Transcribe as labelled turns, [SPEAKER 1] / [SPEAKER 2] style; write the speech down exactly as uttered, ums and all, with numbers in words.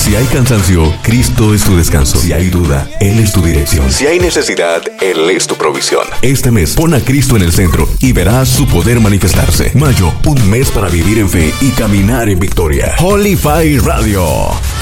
[SPEAKER 1] Si hay cansancio, Cristo es tu descanso. Si hay duda, Él es tu dirección. Si hay necesidad, Él es tu provisión. Este mes, pon a Cristo en el centro y verás su poder manifestarse. Mayo, un mes para vivir en fe y caminar en victoria. Holy Fire Radio.